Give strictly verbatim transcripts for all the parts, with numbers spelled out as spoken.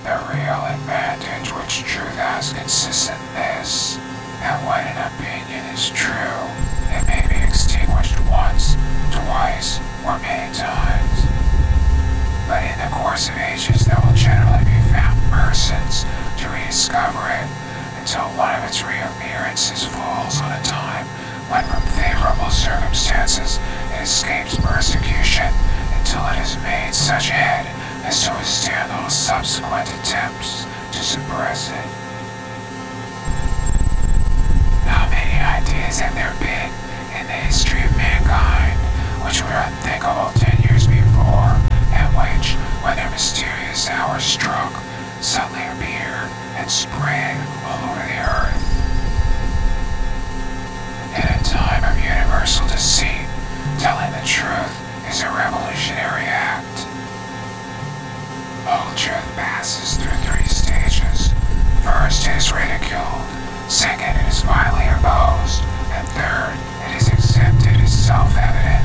The real advantage which truth has consists in this, that when an opinion is true, it may be extinguished once, twice, or many times. But in the course of ages there will generally be found persons to rediscover it, until one of its reappearances falls on a time when from favorable circumstances it escapes persecution, until it has made such head as to withstand all subsequent attempts to suppress it. How many ideas have there been in the history of mankind which were unthinkable ten years before, and which, when their mysterious hour struck, suddenly appeared and spread all over the earth? In a time of universal deceit, telling the truth is a revolutionary act. All truth passes through three stages. First, it is ridiculed. Second, it is violently opposed. And third, it is accepted as self-evident.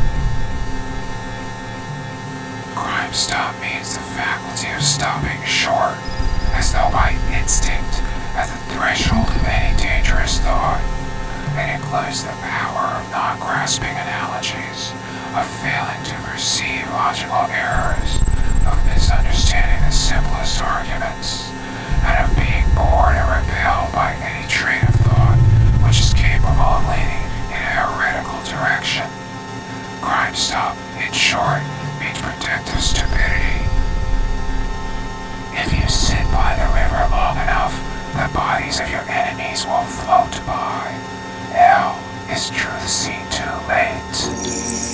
Crime stop means the faculty of stopping short, as though by instinct, at the threshold of any dangerous thought. It includes the power of not grasping analogies, of failing to perceive logical errors, of misunderstanding the simplest arguments, and of being bored and repelled by any train of thought which is capable of leading in a heretical direction. Crime stop, in short, means protective stupidity. If you sit by the river long enough, the bodies of your enemies will float by. Hell is truth seen too late.